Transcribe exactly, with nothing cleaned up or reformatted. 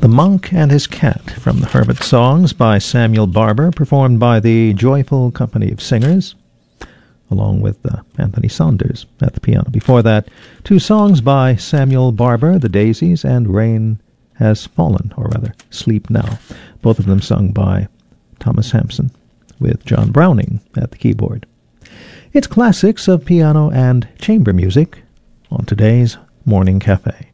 The Monk and His Cat from the Hermit Songs by Samuel Barber, performed by the Joyful Company of Singers, along with uh, Anthony Saunders at the piano. Before that, two songs by Samuel Barber, The Daisies and Rain Has Fallen, or rather, Sleep Now, both of them sung by Thomas Hampson, with John Browning at the keyboard. It's classics of piano and chamber music on today's Morning Cafe.